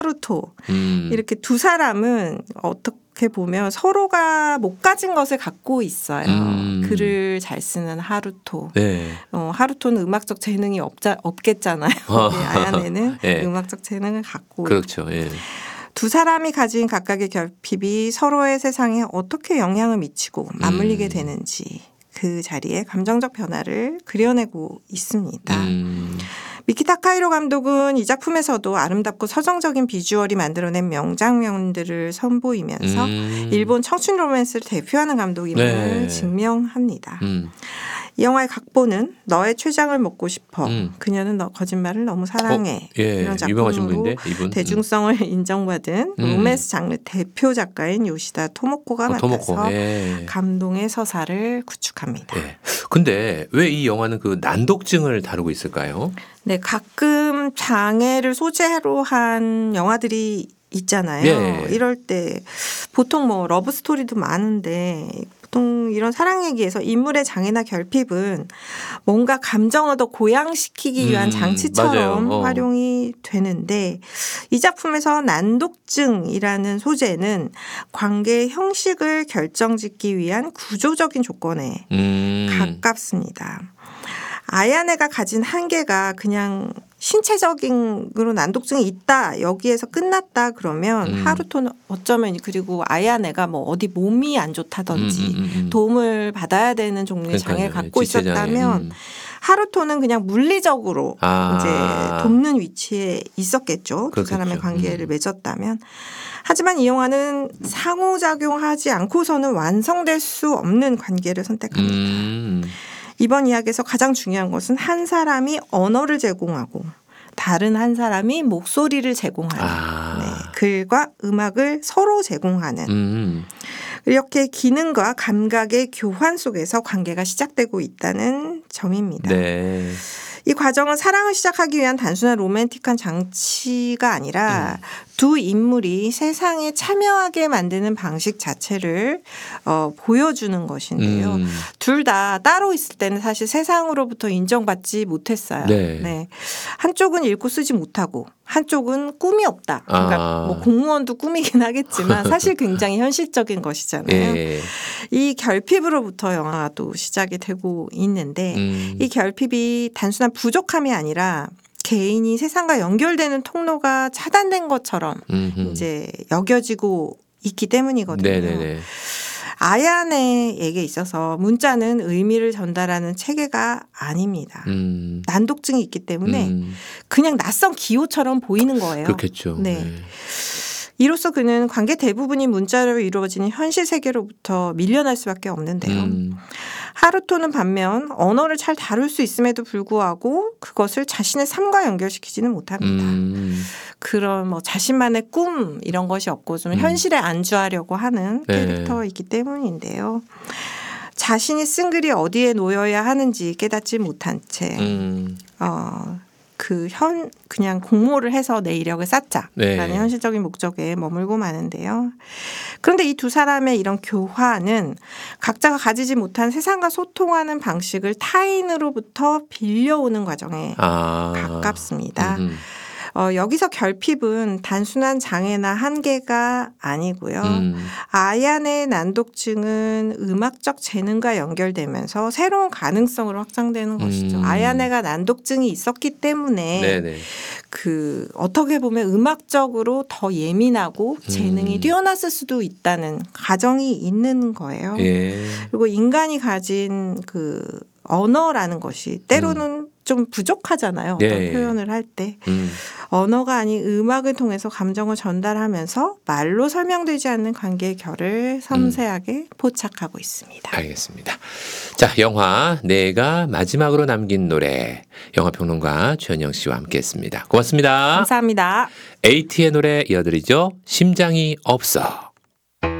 하루토 이렇게 두 사람은 어떻게 보면 서로가 못 가진 것을 갖고 있어요. 글을 잘 쓰는 하루토. 네. 하루토는 음악적 재능이 없겠잖아요. 아야네는 예. 음악적 재능을 갖고 그렇죠. 예. 두 사람이 가진 각각의 결핍이 서로의 세상에 어떻게 영향을 미치고 맞물리게 되는지 그 자리에 감정적 변화를 그려내고 있습니다. 미키 타카히로 감독은 이 작품에서도 아름답고 서정적인 비주얼이 만들어낸 명장면들을 선보이면서 일본 청춘 로맨스를 대표하는 감독임을 네. 증명합니다. 이 영화의 각본은 너의 췌장을 먹고 싶어. 그녀는 너 거짓말을 너무 사랑해. 예. 이런 유명하신 작품으로 분인데 이분. 대중성을 인정받은 로맨스 장르 대표 작가인 요시다 토모코가 맡아서 예. 감동의 서사를 구축합니다. 예. 근데 왜 이 영화는 그 난독증을 다루고 있을까요? 네, 가끔 장애를 소재로 한 영화들이 있잖아요. 예. 이럴 때 보통 뭐 러브 스토리도 많은데 보통 이런 사랑 얘기에서 인물의 장애나 결핍은 뭔가 감정을 더 고양시키기 위한 장치처럼 활용이 되는데 이 작품에서 난독증이라는 소재는 관계의 형식을 결정짓기 위한 구조적인 조건에 가깝습니다. 아야네가 가진 한계가 그냥 신체적인으로 난독증이 있다 여기에서 끝났다 그러면 하루토는 어쩌면 그리고 아야네가 뭐 어디 몸이 안 좋다든지 도움을 받아야 되는 종류의 장애를 갖고 있었다면 하루토는 그냥 물리적으로 이제 돕는 위치에 있었겠죠. 그렇겠죠. 두 사람의 관계를 맺었다면. 하지만 이 영화는 상호작용하지 않고서는 완성될 수 없는 관계를 선택합니다. 이번 이야기에서 가장 중요한 것은 한 사람이 언어를 제공하고 다른 한 사람이 목소리를 제공하는 글과 음악을 서로 제공하는 이렇게 기능과 감각의 교환 속에서 관계가 시작되고 있다는 점입니다. 네. 이 과정은 사랑을 시작하기 위한 단순한 로맨틱한 장치가 아니라 두 인물이 세상에 참여하게 만드는 방식 자체를 보여주는 것인데요. 둘 다 따로 있을 때는 사실 세상으로부터 인정받지 못했어요. 네. 네. 한쪽은 읽고 쓰지 못하고 한쪽은 꿈이 없다. 그러니까 뭐 공무원도 꿈이긴 하겠지만 사실 굉장히 현실적인 것이잖아요. 예. 이 결핍으로부터 영화도 시작이 되고 있는데 이 결핍이 단순한 부족함이 아니라 개인이 세상과 연결되는 통로가 차단된 것처럼 이제 여겨지고 있기 때문이거든요. 네네네. 아야네에게 있어서 문자는 의미를 전달하는 체계가 아닙니다. 난독증이 있기 때문에 그냥 낯선 기호처럼 보이는 거예요. 그렇겠죠. 네. 이로써 그는 관계 대부분이 문자로 이루어지는 현실 세계로부터 밀려날 수밖에 없는데요. 하루토는 반면 언어를 잘 다룰 수 있음에도 불구하고 그것을 자신의 삶과 연결시키지는 못합니다. 그런 뭐 자신만의 꿈 이런 것이 없고 좀 현실에 안주하려고 하는 캐릭터이기 때문인데요. 자신이 쓴 글이 어디에 놓여야 하는지 깨닫지 못한 채 그냥 공모를 해서 내 이력을 쌓자라는 현실적인 목적에 머물고 마는데요. 그런데 이 두 사람의 이런 교환은 각자가 가지지 못한 세상과 소통하는 방식을 타인으로부터 빌려오는 과정에 가깝습니다. 여기서 결핍은 단순한 장애나 한계가 아니고요. 아야네의 난독증은 음악적 재능과 연결되면서 새로운 가능성으로 확장되는 것이죠. 아야네가 난독증이 있었기 때문에 그 어떻게 보면 음악적으로 더 예민하고 재능이 뛰어났을 수도 있다는 가정이 있는 거예요. 그리고 인간이 가진 그 언어라는 것이 때로는 좀 부족하잖아요. 어떤 표현을 할 때. 언어가 아닌 음악을 통해서 감정을 전달하면서 말로 설명되지 않는 관계의 결을 섬세하게 포착하고 있습니다. 알겠습니다. 자, 영화 내가 마지막으로 남긴 노래 영화평론가 최현영 씨와 함께했습니다. 고맙습니다. 감사합니다. 에이티의 노래 이어드리죠. 심장이 없어.